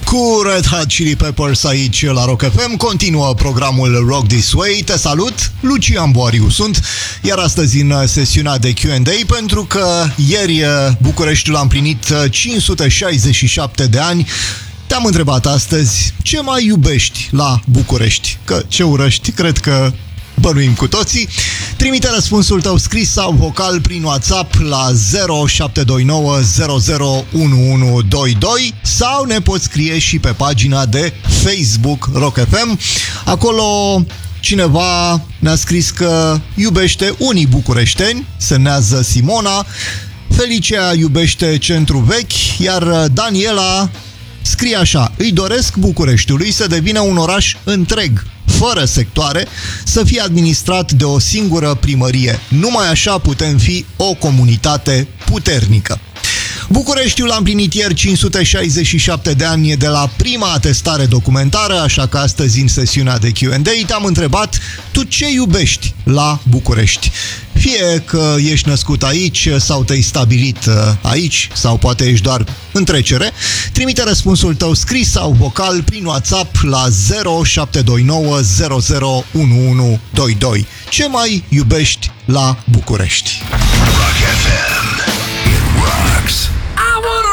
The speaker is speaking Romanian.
Cu Red Hot Chili Peppers aici la Rock FM. Continuă programul Rock This Way. Te salut, Lucian Boariu sunt. Iar astăzi în sesiunea de Q&A, pentru că ieri Bucureștiul a împlinit 567 de ani, te-am întrebat astăzi ce mai iubești la București. Că ce urăști, cred că bănuim cu toții. Trimite răspunsul tău scris sau vocal prin WhatsApp la 0729 001122 sau ne poți scrie și pe pagina de Facebook Rock FM. Acolo cineva ne-a scris că iubește unii bucureșteni, semnează Simona. Felicia iubește Centru Vechi, iar Daniela scrie așa: îi doresc Bucureștiului să devină un oraș întreg, fără sectoare, să fie administrat de o singură primărie. Numai așa putem fi o comunitate puternică. Bucureștiul a împlinit ieri 567 de ani de la prima atestare documentară, așa că astăzi în sesiunea de Q&A te-am întrebat: tu ce iubești la București? Fie că ești născut aici sau te-ai stabilit aici sau poate ești doar în trecere, trimite răspunsul tău scris sau vocal prin WhatsApp la 0729 001122. Ce mai iubești la București? Rock FM. It rocks.